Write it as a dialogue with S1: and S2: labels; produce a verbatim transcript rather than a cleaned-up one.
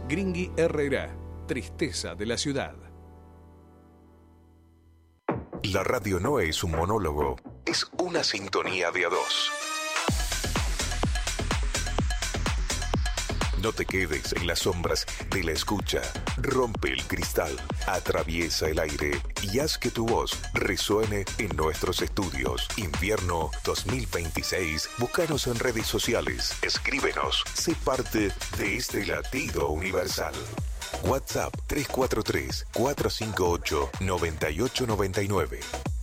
S1: Gringui Herrera, tristeza de la ciudad.
S2: La radio no es un monólogo, es una sintonía de a dos. No te quedes en las sombras de la escucha. Rompe el cristal, atraviesa el aire y haz que tu voz resuene en nuestros estudios. Invierno dos mil veintiséis. Búscanos en redes sociales. Escríbenos. Sé parte de este latido universal. WhatsApp tres cuatro tres, cuatro cinco ocho, nueve ocho nueve nueve.